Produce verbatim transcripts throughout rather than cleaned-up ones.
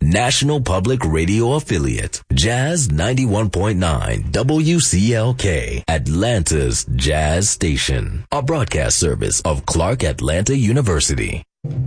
National Public Radio affiliate, Jazz ninety-one point nine W C L K, Atlanta's Jazz Station, a broadcast service of Clark Atlanta University.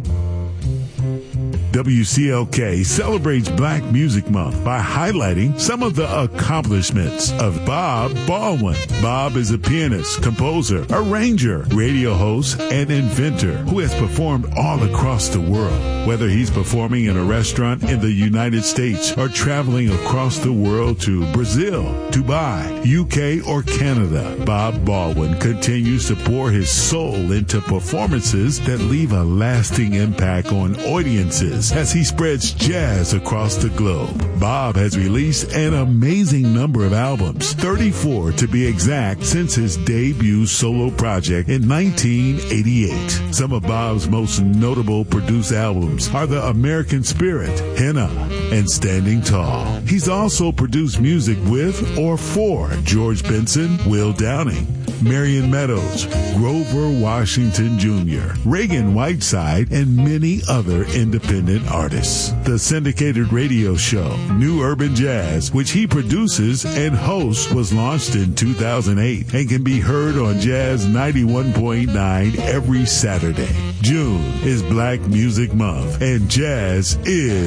W C L K celebrates Black Music Month by highlighting some of the accomplishments of Bob Baldwin. Bob is a pianist, composer, arranger, radio host, and inventor who has performed all across the world. Whether he's performing in a restaurant in the United States or traveling across the world to Brazil, Dubai, U K, or Canada, Bob Baldwin continues to pour his soul into performances that leave a lasting impact on audiences as he spreads jazz across the globe. Bob has released an amazing number of albums, thirty-four to be exact, since his debut solo project in nineteen eighty-eight. Some of Bob's most notable produced albums are The American Spirit, Henna, and Standing Tall. He's also produced music with or for George Benson, Will Downing, Marion Meadows, Grover Washington Junior, Reagan Whiteside, and many other independent artists. The syndicated radio show, New Urban Jazz, which he produces and hosts, was launched in two thousand eight and can be heard on Jazz ninety-one point nine every Saturday. June is Black Music Month, and jazz is